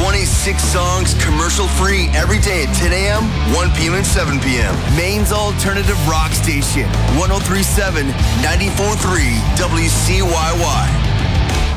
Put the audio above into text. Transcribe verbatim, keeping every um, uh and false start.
twenty-six songs commercial-free every day at ten a.m., one p.m., and seven p.m. Maine's alternative rock station, one oh three point seven, ninety-four point three W C Y Y.